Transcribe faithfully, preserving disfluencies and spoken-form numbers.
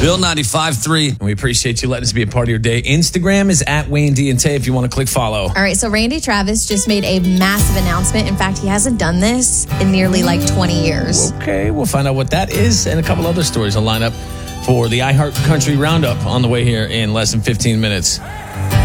Bill ninety-five three. And we appreciate you letting us be a part of your day. Instagram is at Wayne D and Tay if you want to click follow. All right, so Randy Travis just made a massive announcement. In fact, he hasn't done this in nearly like twenty years. Okay, we'll find out what that is and a couple other stories will line up for the iHeart Country Roundup on the way here in less than fifteen minutes.